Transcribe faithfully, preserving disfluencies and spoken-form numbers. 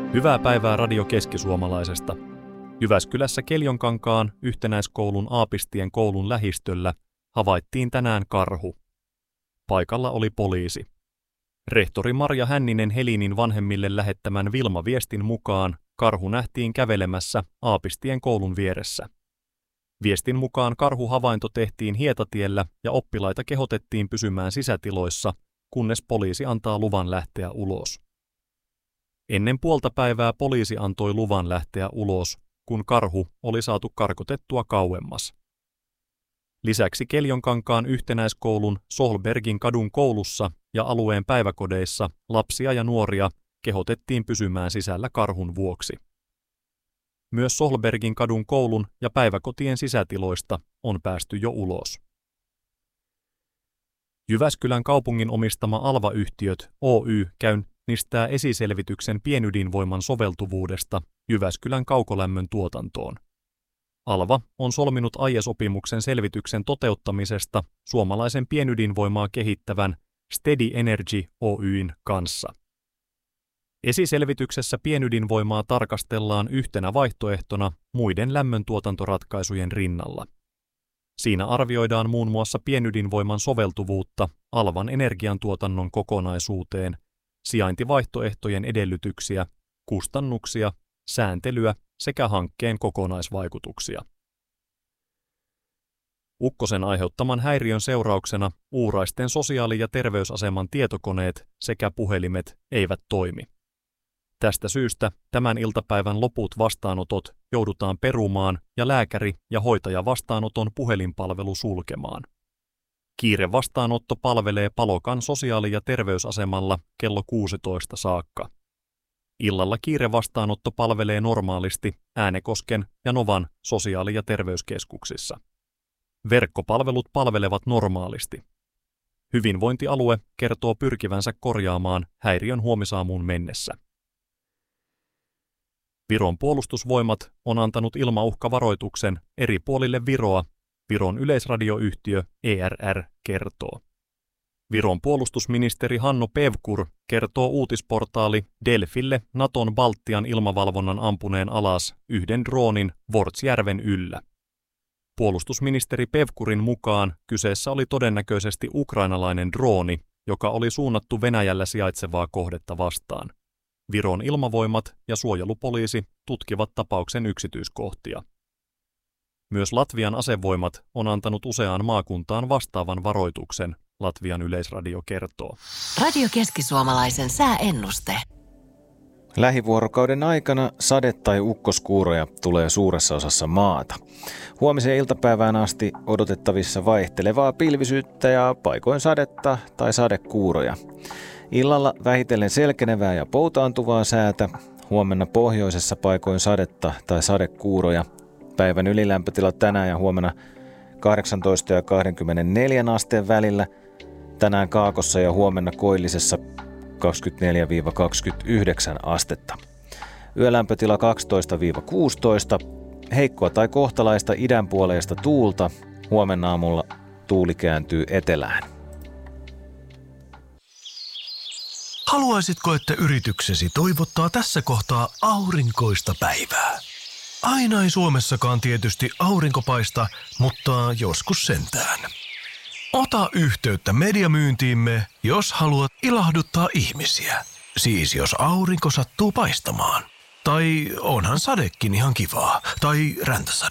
Hyvää päivää Radio Keski-Suomalaisesta. Jyväskylässä Keljonkankaan yhtenäiskoulun Aapistien koulun lähistöllä havaittiin tänään karhu. Paikalla oli poliisi. Rehtori Marja Hänninen Helinin vanhemmille lähettämän Vilma-viestin mukaan karhu nähtiin kävelemässä Aapistien koulun vieressä. Viestin mukaan karhuhavainto tehtiin Hietatiellä ja oppilaita kehotettiin pysymään sisätiloissa, kunnes poliisi antaa luvan lähteä ulos. Ennen puolta päivää poliisi antoi luvan lähteä ulos, kun karhu oli saatu karkotettua kauemmas. Lisäksi Keljonkankaan yhtenäiskoulun Solbergin kadun koulussa ja alueen päiväkodeissa lapsia ja nuoria kehotettiin pysymään sisällä karhun vuoksi. Myös Solbergin kadun koulun ja päiväkotien sisätiloista on päästy jo ulos. Jyväskylän kaupungin omistama Alva-yhtiöt Oy käynnistää esiselvityksen pienydinvoiman soveltuvuudesta Jyväskylän kaukolämmön tuotantoon. Alva on solminut aiesopimuksen selvityksen toteuttamisesta suomalaisen pienydinvoimaa kehittävän Steady Energy Oy:n kanssa. Esiselvityksessä pienydinvoimaa tarkastellaan yhtenä vaihtoehtona muiden lämmöntuotantoratkaisujen rinnalla. Siinä arvioidaan muun muassa pienydinvoiman soveltuvuutta Alvan energiantuotannon kokonaisuuteen, sijaintivaihtoehtojen edellytyksiä, kustannuksia, sääntelyä sekä hankkeen kokonaisvaikutuksia. Ukkosen aiheuttaman häiriön seurauksena Uuraisten sosiaali- ja terveysaseman tietokoneet sekä puhelimet eivät toimi. Tästä syystä tämän iltapäivän loput vastaanotot joudutaan perumaan ja lääkäri- ja hoitajavastaanoton puhelinpalvelu sulkemaan. Kiirevastaanotto palvelee Palokan sosiaali- ja terveysasemalla kello kuusitoista saakka. Illalla kiirevastaanotto palvelee normaalisti Äänekosken ja Novan sosiaali- ja terveyskeskuksissa. Verkkopalvelut palvelevat normaalisti. Hyvinvointialue kertoo pyrkivänsä korjaamaan häiriön huomisaamuun mennessä. Viron puolustusvoimat on antanut ilmauhkavaroituksen eri puolille Viroa, Viron yleisradioyhtiö E R R kertoo. Viron puolustusministeri Hanno Pevkur kertoo uutisportaali Delfille Naton Baltian ilmavalvonnan ampuneen alas yhden droonin Vortsjärven yllä. Puolustusministeri Pevkurin mukaan kyseessä oli todennäköisesti ukrainalainen drooni, joka oli suunnattu Venäjällä sijaitsevaa kohdetta vastaan. Viron ilmavoimat ja suojelupoliisi tutkivat tapauksen yksityiskohtia. Myös Latvian asevoimat on antanut useaan maakuntaan vastaavan varoituksen, Latvian yleisradio kertoo. Radio Keski-Suomalaisen sääennuste. Lähivuorokauden aikana sade- tai ukkoskuuroja tulee suuressa osassa maata. Huomisen iltapäivään asti odotettavissa vaihtelevaa pilvisyyttä ja paikoin sadetta tai sadekuuroja. Illalla vähitellen selkenevää ja poutaantuvaa säätä. Huomenna pohjoisessa paikoin sadetta tai sadekuuroja. Päivän ylilämpötila tänään ja huomenna kahdeksantoista ja kaksikymmentäneljä asteen välillä. Tänään Kaakossa ja huomenna Koillisessa kaksikymmentäneljä kaksikymmentäyhdeksän astetta. Yölämpötila kaksitoista kuusitoista. Heikkoa tai kohtalaista idänpuoleista tuulta. Huomenna aamulla tuuli kääntyy etelään. Haluaisitko, että yrityksesi toivottaa tässä kohtaa aurinkoista päivää? Aina ei Suomessakaan tietysti aurinko paista, mutta joskus sentään. Ota yhteyttä mediamyyntiimme, jos haluat ilahduttaa ihmisiä. Siis jos aurinko sattuu paistamaan. Tai onhan sadekin ihan kivaa. Tai räntäsade.